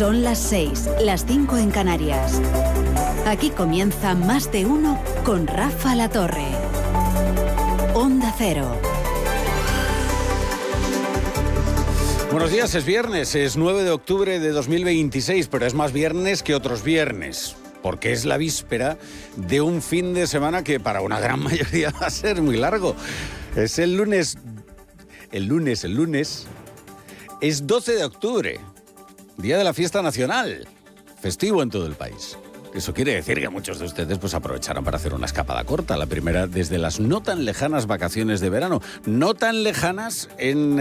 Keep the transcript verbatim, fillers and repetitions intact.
Son las seis, las cinco en Canarias. Aquí comienza Más de Uno con Rafa La Torre. Onda Cero. Buenos días, es viernes, es nueve de octubre de dos mil veintiséis, pero es más viernes que otros viernes, porque es la víspera de un fin de semana que para una gran mayoría va a ser muy largo. Es el lunes, el lunes, el lunes, es doce de octubre, día de la fiesta nacional, festivo en todo el país. Eso quiere decir que muchos de ustedes pues aprovecharán para hacer una escapada corta, la primera desde las no tan lejanas vacaciones de verano, no tan lejanas en